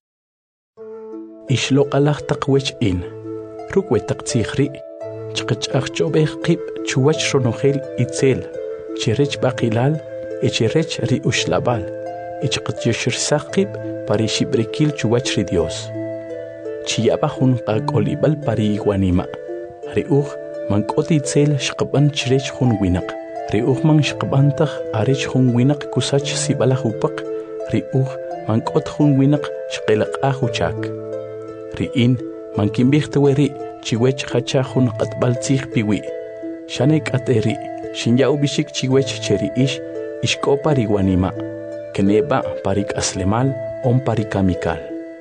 Ishloqalach taqwech in. Rukwe taqtsikhri. Chqachach chobeh qib chuwach ronogel itzel. Cherech baqilal echerech ri ushlabal. Ichqatyoshir saqib parishibrekil chuwach ri Dios. Chiyabahun qakolibal pari iguanima. Ri uj mankoti itzel shqaban cherech hun winak. Ri uj man shqabantaq arech hun winak kusach sibalaj upaq. Ri uj mankot hun winak shqelaqaj uchak. Ri in mankimbijteweri chiwech hacha hun qatbal tzij piwi. Shanek ateri shinya ubishik chiwech cheri ish ishkopa riwanima. Keneba parik aslemal on parikamikal.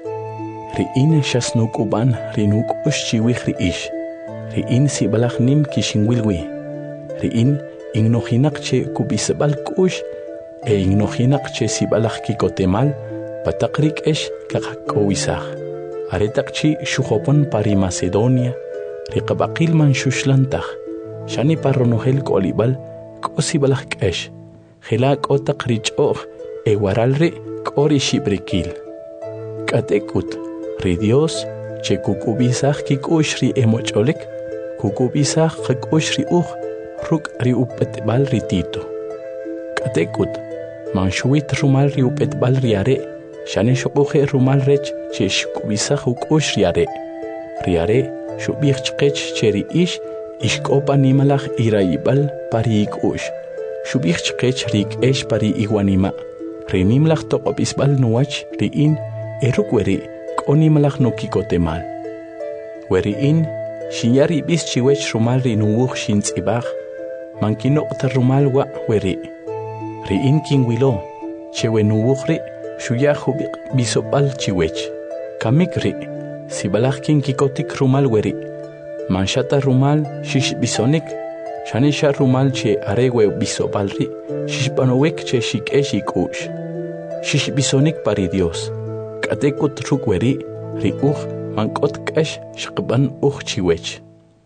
Ri in shasnuk uban rinuk ush chiwij ri ish. Ri in sibalaj nim kishinwilwi. Ri in ignojinak che kubisabal kush e ignojinak che sibalaj kikotemal patakrik esh kakakowisaj. Aretakchi shujopon pari Macedonia, riqabaqil man shushlantaq, shani parronogel kolibal, kosibalaj k'esh, jilak otaq rich'oj, ewaralri k'ori shibrikil. K'atekut, ri Dios, che kukubisaj kik'ush ri emoch'olek, kukubisaj qak'ush ri uj, ruk' ri upetbal ri Tito. K'atekut, man shuwit rumal ri upetbal ri are, shani shubuje rumal rech che shkubisaj uk'ush riare. Riare shubij chqech che ri ish ishk'opa nimalaj irayibal pari ik'ush. Shubij chqech ri k'esh pari iwanima. Ri nimlaj toq'ob'isb'al nuwach ri in eruk weri k'o nimalaj nukikotemal. Weri in xinya rib'is chiwech rumal ri nuwuj xintz'ibaj. Man kinoq'ta rumal wa' weri. Ri in kinwilo che we nuwuj ri shuya hubiq bisobal chiwech. Kamikri, sibalaj kin kikotik rumal weri. Manshata rumal shish bisonik. Shanisha rumal che arewe bisobalri. Shish banowek che shikesh ikush. Shish bisonik pari Dios. Katekut ruk weri, ri uj mankot kash shqban uj chiwech.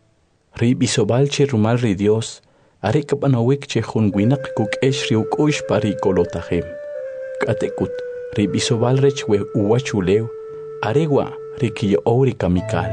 Ri bisobal che rumal ri Dios. Are kabanowek che junwinak kukesh ri ukush pari kolotajem. Katekut. Ri bisobal rech we uwachuleu, aregua ri kiyo ri kamikal.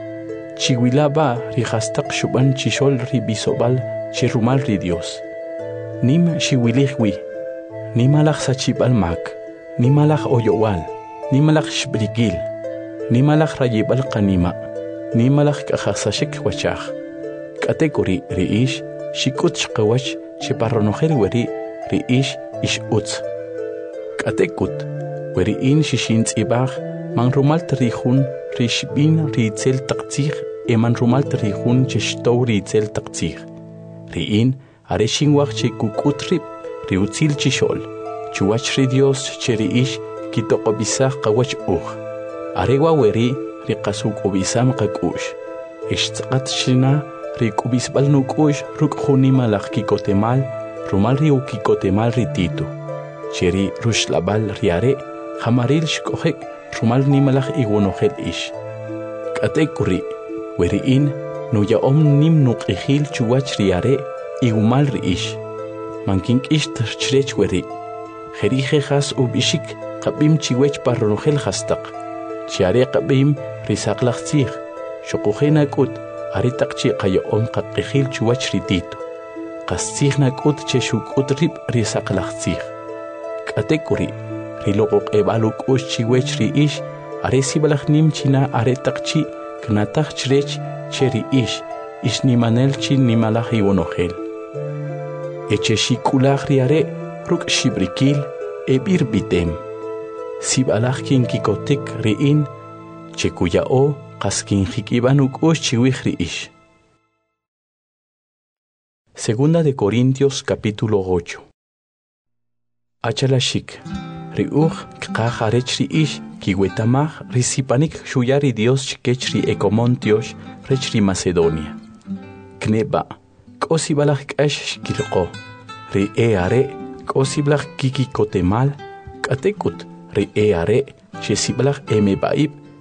Chihuilaba ri hastak shuban chishol ri bisobal chi rumal ri Dios. Nim shiwilijwi, nimalaj sachibal mak, nimalaj oyowal, nimalaj shbrigil, nimalaj rayibal kanima, nimalaj kahasashik wachaj. Katekuri ri ish, shikut shkawach, chiparronojel weri ri ish ish utz. Katekut, weri in shishin tzibaj, man rumal trihun, rishbin ritzel taqtzij, e man rumal trihun cheshtow ritzel taqtzij. Ri in, are shinwach che kukutrip, riutzil chishol, chuwach ri Dios che ri ish, kitoqobisaj qawach uj. Arewa weri, ri qasuk obisam qakush. Ishtzqat shina, ri kubisbal nukush, ruk junimalaj kikotemal, rumal ri ukikotemal ri Tito. Cheri rushlabal riare, jamaril shkohek, rumal nimalaj igonogel ish. Katekuri, weri in, nuya om nim nuqihil chuwach riare, igumal ri ish. Mankink ish terchrech weri. Jerije has ubishik, qabim chiwech parronogel hastak. Chiare qabim risaqlach tzij. Shokuhena kut, aritak chi qayo om qaqihil chuwach ri Tito. Qastzij nakut che shukut rib risaqlach tzij. Katekuri, riloqoq ebaluk ush chiwech ri ish, are sibalaj nim china are takchi, knataj chrech cheri ish, ish nimanel chi nimalaj iwonogel. Eche shikulaj ri are, ruk shibrikil, ebir bitem. Sibalaj kin kikotik ri in, chekuya o, kaskin jikibanuk ush chiwich ri ish. Segunda de Corintios capítulo ocho. Achalashik, ri uj kqaj arech ri ish, kiwetamaj risipanik shuyari Dios chikech ri ekomontiosh rech ri Macedonia. Kneba, kosibalaj k'ash shkilqo, ri e are, kosibalaj kikikotemal, katekut, ri e are, shesibalaj emebaib,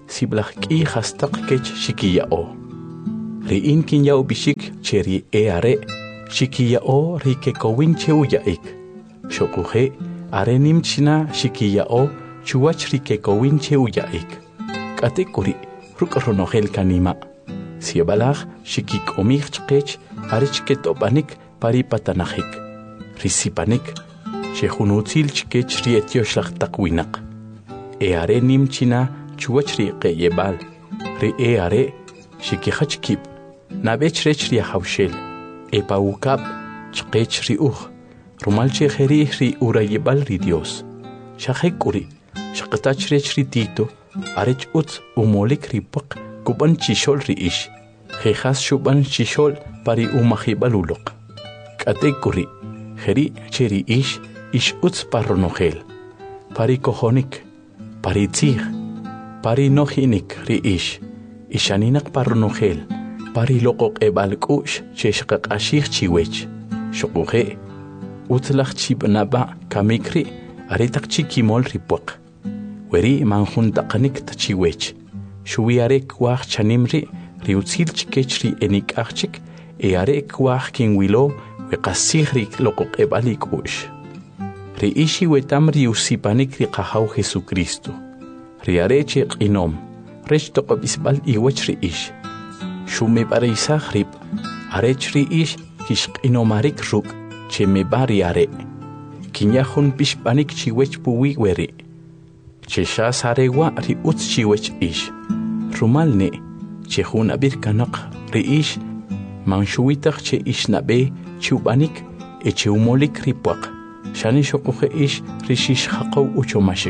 siblaj k'i hastaq kech shikiya'o. Ri'in kinya'o bishik che ri e are, shikiya'o ri kekowin che uya'ik. Shokuje, are nimchina shikiya'o chuwach ri kekowin che uya'ik. Kate kuri, ruk ronogel kanima. Siebalaj shikik omich chkech, are chketopanik pari patanajik. Risipanik, shehunutzil chkech ri etioshlag takwinak. E are nimchina chuwach ri qeyebal. Ri e are, shikihach kip. Nabech rech ri hawshel. E paukab, chkech ri uj. Rumal chejeri ri urayebal ri Dios. Shahek uri, shakatach rech ri tito, arech utz umolik ri puk, kuban chishol ri ish. Jejas shuban chishol pari umajibalulok. Katek uri, jeri cheri ish, ish utz parronogel. Pari kohonik, pari tzig, pari nohinik ri ish. Ishaninak parronogel, pari lokok ebalkush, cheshkak ashich chiwech. Shokuje, utlach chibnaba kamikri, aretak chikimol ripok. Weri manjuntakanik tachiwech. Shuwiarek wach chanimri, riutzil chikech ri enik achik, e arek wach kinwilo, wekasihri lokok ebalik ush. Ri ishi wetam riusipanik ri kahaw Jesucristo. Ri areche inom, rech tokobisbal iwech ri ish. Shume pareisach rip, arech ri ish kishk inomarik ruk, che me bari are. Kinyahun pishpanik chiwech puwi weri. Che shas arewa ri utz chiwech ish. Rumalne, che hun abir kanak ri ish, manshuitach che ish nabe, chubanik, e che umolik ripuak. Shani shokuche ish rishish hakaw uchomashik.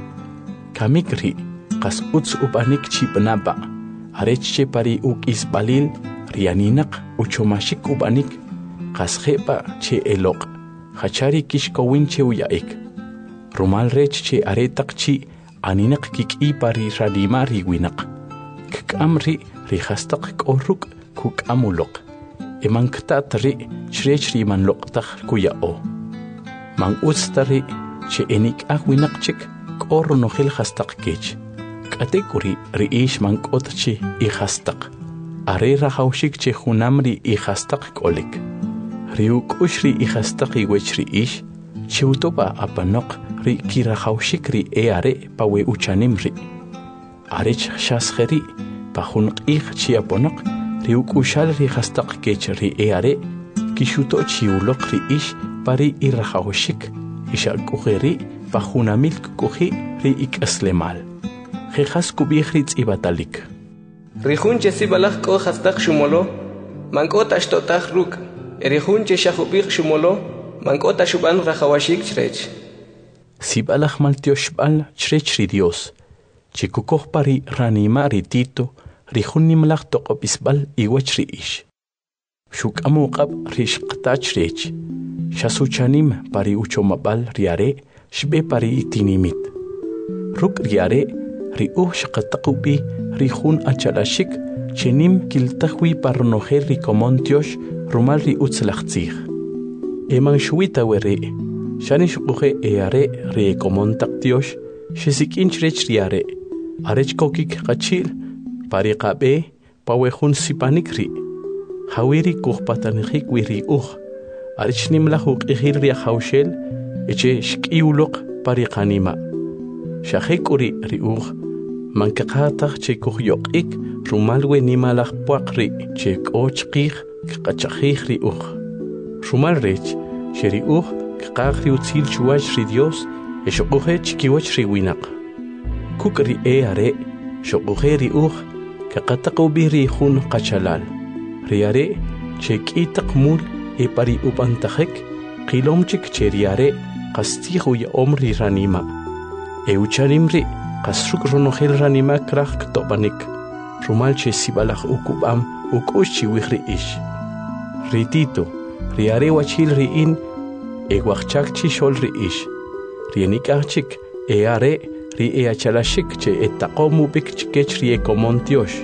Kamik ri, kas utz ubanik chibnaba, arech che pari uk isbalil, rianinak uchomashik ubanik, kas hepa che elok, hachari kishkowin che uyaik. Rumal rech che aretak chi, aninak kiki pari radima riwinak. Kkamri rihastak koruk kukamulok. Eman ktat ri chrech riman loktak kuyao. Man ustari che enik ahwinak chik kor nohil hastak kech. Katekuri ri ish man kotchi i hastak. Are rahaushik che hunamri i hastak kolik. Riuk ushri i hastak i wech ri ish. Chiutoba apanok ri kirahaushik ri e are pawe uchanimri. Arech shaskheri pahunq ich chiaponok riuk ushal ri hastak kech ri e are kishuto chiulok ri ish pari i rahaushik. Ishal kuheri pahunamil kuhi ri ik aslemal. Jejas kubihritz ibatalik. Rihun che sibalach ko hastak shumolo, mankot ashtotach ruk. Erihun che shahubich shumolo, mankot ashuban rahawashik chrech. Sibalach maltioshbal chrech ri Dios. Chikukoh pari ranima ri tito, rihun nimlach tokopisbal iwach ri ish. Shuk amuqab rishqtach rech. Shasuchanim pari uchomabal riare, shbe pari itinimit. Ruk riare, ri uh shaqataqubi rihun achalashik, chenim kiltahwi parnoher ri komontiosh, rumal ri utzlachtzig. Eman shuita were, shani shukuhe eare ri komontaktiosh, shesikinch rech riare, arech kokik kachil, pari qabe, pawehun sipanikri. Hawiri kuhpatanihik wiri uh, arech nimlahuk ihir ri hawshel, eche shkiulok pari kanima. Shahekuri ri uh, mankakatach che kuhyokik, rumalwe nimalach puakri, che kochkich, kachachich ri uh. Rumal rech, che ri uh, kakri utzil chuach ri Dios, e shokuhe chikiwach ri winak. Kuk ri e are, shokuhe ri uh, kakatakubi ri hun kachalal. Ri are, che kitak mul e pari upantahek, kilomchik che ri are, kastihu ya omri ranima. E ucharimri, kasruk ronohel ranima krach ktopanik. Rumal che sibalach ukubam, ukushi wihri ish. Ritito, riare wachil riin, e wachchakchi shol ri ish. Rienikachik, e are, ri e achalashik che etakomu bikchikech ri e komontiosh.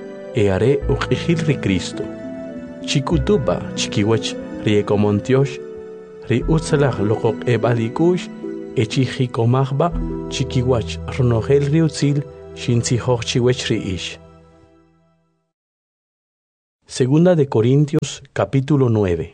E are ukihil ri Cristo. Chikutuba, chikiwach ri e komontiosh. Ri utzalach lokok e balikush, e chihikomachba, chikiwach ronogel riutzil, shintzihoj chiwech riish. Segunda de Corintios, capítulo nueve.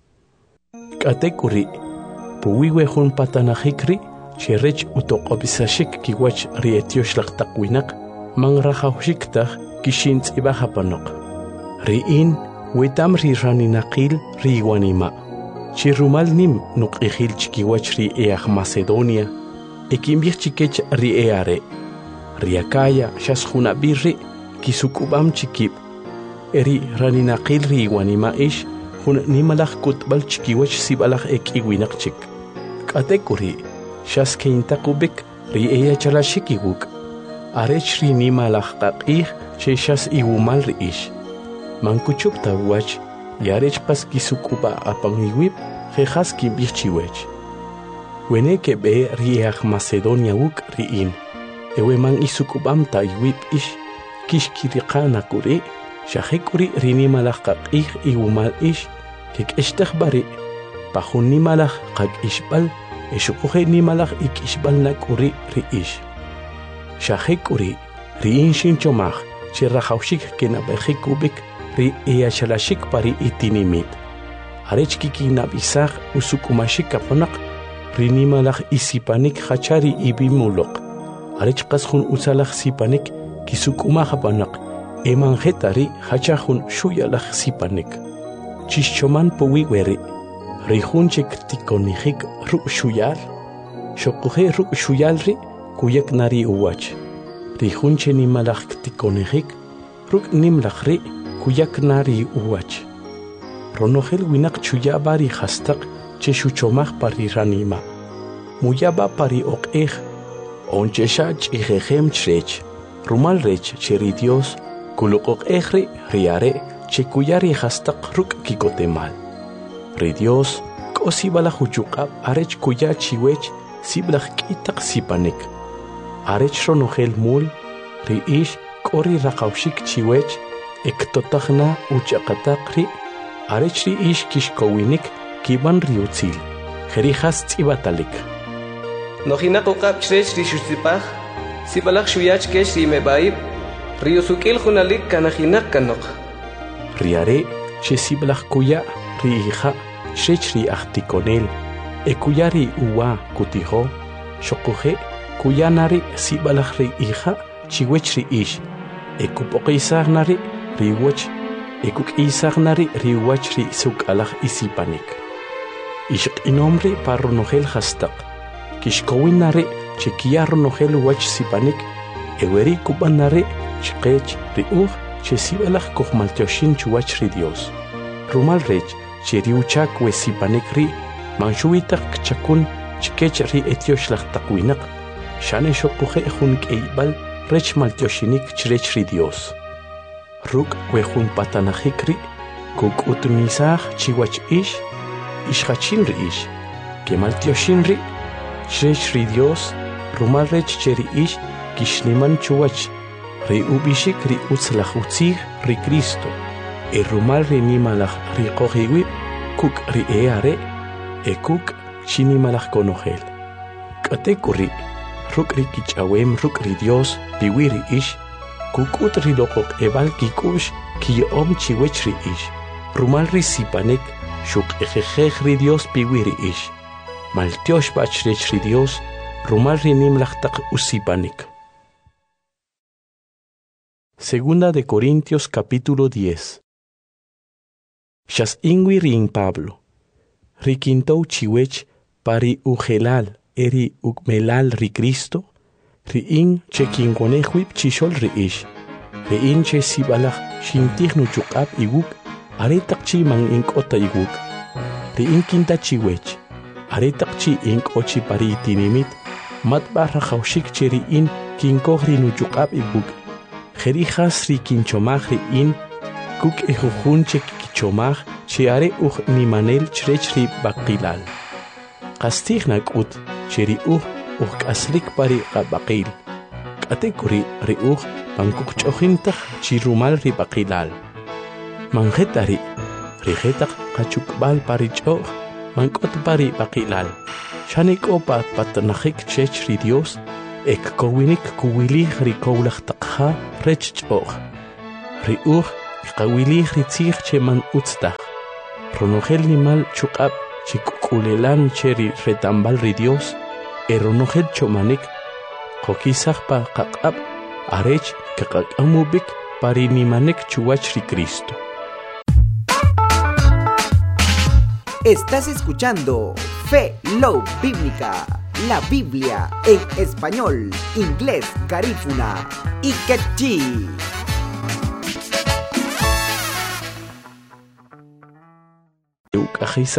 Katekuri, puwiwe hun patanahikri, cherech utoqobisashik kiwach rietiosh laqtaqwinak, mangrahawshiktah kishintz ibahapanok. Riin, wetam riraninaqil riwanima. Chirumal nim nuqihil chikiwach ri each Macedonia, ekimbich chikech ri eare. Riakaya shashunabirri, kisukubam chikib. Eri raninaqil riwanima ish, hun nimalach kutbal chikiwach sibalach ek iwinaqchik. Katekuri, shaskeintakubik ri ea chalashikiwuk. Arech ri nimalach qaqih, che shas iwumal ri ish. Mankuchupta wach, yarech pas kisukuba apangiwip, jejas kimbichiwech. Wene ke be riach Macedonia wuk riin. Ewe man isukubam ta iwip ish, kishkiriqana kuri, shahekuri rinimalach qaqih iwumal ish, kek eshtech bari, pahun nimalach qaq ishbal, eshukuhe nimalach ik ishbal nakuri ri ish. Shahekuri, riin shinchomach, chirrahawshik kenabejikubik, ri eachalashik pari itinimit. Arech kikinabisach usukumashik kaponak, rinimalach isipanik hachari ibimulok. Arech qashun usalach sipanik, kisukumach panak, emanjetari hachahun shuyalach sipanik. Chischoman puwiweri, rihunchik tikonihik ruk shuyal, shokuhe ruk shuyalri, kuyak nari uwach. Rihunche nimalach tikonihik, ruk nimlachri, kuyak nari uwach. Ronohel winak chuyabari hastak, cheshuchomach pari ranima. Muyaba pari okeh, onchesha chihehem chrech, rumal rech cheri Dios, kulukok ehri riare, chekuyari hastak ruk kikotemal. Ri Dios, kosibala huchukab arech kuya chiwech, siblach kitak sipanik. Arech ronohel mul, ri ish, kori rakawshik chiwech, ektotachna uchakatakri, arech ri ish kishkowinik, kiban riutzil, jerijas tzibatalik. Nohina kokab chrech rishusipach, sibalach shuyach kesh rimebaib, riusukil hunalik kanahinak kanok. Riare, che sibalach kuya, riija, chrech ri achtikonel, e kuya ri uwa kutiho, shokuhe, kuya nari sibalach ri ija, chiwech ri ish, e kupokisag nari, riwach, e kuk isag nari, riwach ri sukalach isipanik. Ishk inomri parronogel hastak. Kishkowin nari chekia ronogel wach sipanik. Eweri kuban nari chkech riuch che sibalach kohmaltioshin chuwach ri Dios. Rumal rech che riuchak we sipanik ri manshuitak chakun chkech ri etioshlach takwinak. Shane shokuhe hun keibal rech maltioshinik chrech ri Dios. Ruk we hun patanahikri kuk utmisach chiwach ish. Ishachin ri ish, kemal tioshin ri, chrech ri Dios, rumal rech cheri ish, kishniman chuwach, ri ubishik ri utzlach utzig ri Cristo, e rumal ri nimalach ri kohiwip, kuk ri eare, e kuk chinimalach konogel. Katekuri, ruk ri kichawem ruk ri Dios, piwiri ish, kuk ut ri lokok ebal kikush, ki om chiwech ri ish, rumal ri sipanek, shuk ejejej ri Dios piwiri ish. Maltiosh bachrech ri Dios, rumal rinim lachtak usipanik. Segunda de Corintios capítulo diez. Shas ingwi rin Pablo. Rikintou chiwech pari ujelal eri ukmelal ri Cristo. Ri in che kingonehwip chishol ri ish. Ri in che sibalach shintihnu chukab iwuk. Aretak chi mang ink ota iguk. Ri inkinta chiwech. Aretak chi ink ochi pari itinimit. Mat barra haushik cheri in kinkoh ri nuchukab iguk. Jerijas ri kinchomach ri in. Kuk ejujun che kichomach. Che are uch nimanel chrech ri bakilal. Kastignak ut. Cheri uch uch kaslik pari kabakil. Katekuri ri uch pankuk chojintach chirumal ri bakilal. Manjetari, rijetak kachukbal parichoj, mankot pari bakilal. Shanik opa patanahik chech ri Dios, ek kowinik kuwili rikowlach taqha rech ch'oq riuj qawili ritzij cheman utztaj ronojel nimal chuq'ab chikukulelan cheri retambal ri Dios eronojel chomanik qokisaj pa qaq'ab arech kaq'amubik parinimanek chuwach ri Cristo. Estás escuchando Fe Love Bíblica, la Biblia en español, inglés, garífuna y quechí. Ukajisa